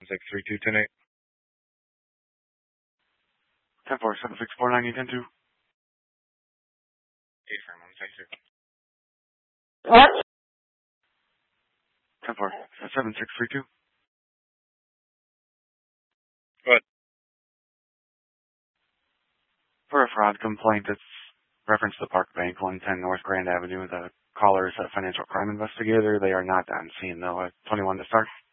632 10-4, 764-9810-2. 8 for a moment, thank you. What? 10-4, 7632. What? For a fraud complaint, it's reference to Park Bank, 110 North Grand Avenue. The caller is a financial crime investigator. They are not on scene, though. At 21 to start.